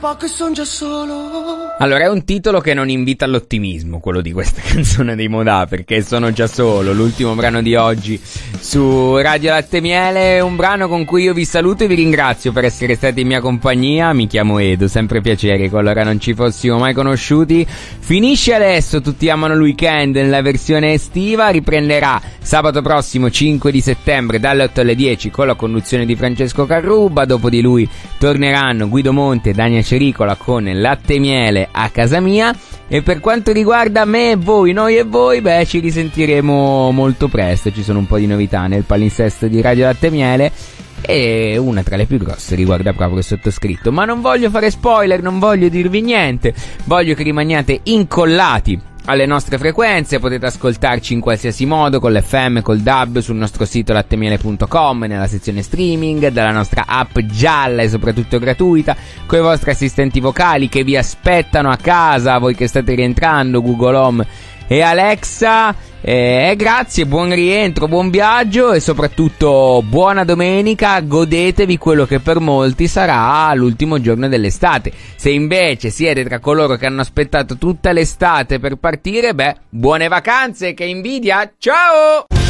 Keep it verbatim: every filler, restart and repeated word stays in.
Che son già solo. Allora, è un titolo che non invita all'ottimismo, quello di questa canzone dei Modà, perché sono già solo, l'ultimo brano di oggi su Radio Latte Miele, un brano con cui io vi saluto e vi ringrazio per essere stati in mia compagnia. Mi chiamo Edo, sempre piacere, qualora non ci fossimo mai conosciuti. Finisce adesso Tutti amano il weekend nella versione estiva, riprenderà sabato prossimo cinque di settembre dalle otto alle dieci con la conduzione di Francesco Carrubba. Dopo di lui torneranno Guido Monte e Dania Cericola con Latte Miele a casa mia. E per quanto riguarda me e voi, noi e voi, beh, ci risentiremo molto presto. Ci sono un po' di novità nel palinsesto di Radio Latte Miele e una tra le più grosse riguarda proprio il sottoscritto. Ma non voglio fare spoiler, non voglio dirvi niente, voglio che rimaniate incollati alle nostre frequenze. Potete ascoltarci in qualsiasi modo, con l'F M, col D A B, sul nostro sito lattemiele punto com, nella sezione streaming, dalla nostra app gialla e soprattutto gratuita, con i vostri assistenti vocali che vi aspettano a casa, voi che state rientrando, Google Home e Alexa. E grazie, buon rientro, buon viaggio e soprattutto buona domenica. Godetevi quello che per molti sarà l'ultimo giorno dell'estate. Se invece siete tra coloro che hanno aspettato tutta l'estate per partire, beh, buone vacanze, che invidia, ciao!